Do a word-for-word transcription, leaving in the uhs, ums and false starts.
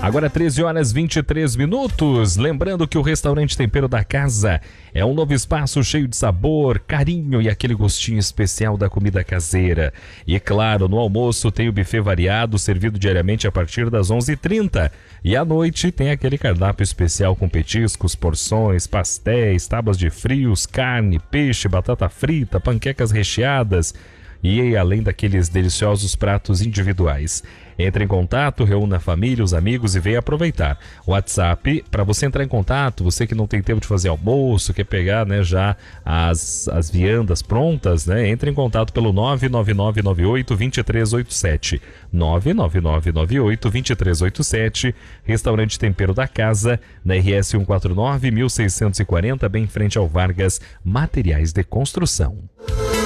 Agora treze horas e vinte e três minutos. Lembrando que o restaurante Tempero da Casa é um novo espaço cheio de sabor, carinho e aquele gostinho especial da comida caseira. E claro, no almoço tem o buffet variado, servido diariamente a partir das onze e trinta. E à noite tem aquele cardápio especial com petiscos, porções, pastéis, tábuas de frios, carne, peixe, batata frita, panquecas recheadas e além daqueles deliciosos pratos individuais. Entre em contato, reúna a família, os amigos e venha aproveitar. O WhatsApp, para você entrar em contato, você que não tem tempo de fazer almoço, quer pegar, né, já as, as viandas prontas, né, entre em contato pelo nove nove nove nove oito dois três oito sete. nove nove nove nove oito dois três oito sete. Restaurante Tempero da Casa, na R S cento e quarenta e nove, mil seiscentos e quarenta, bem em frente ao Vargas Materiais de Construção.